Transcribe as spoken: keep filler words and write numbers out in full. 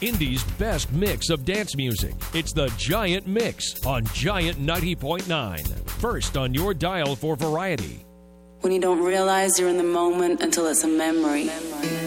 Indy's best mix of dance music. It's the Giant Mix on Giant ninety point nine. First on your dial for variety. When you don't realize you're in the moment until it's a memory. memory.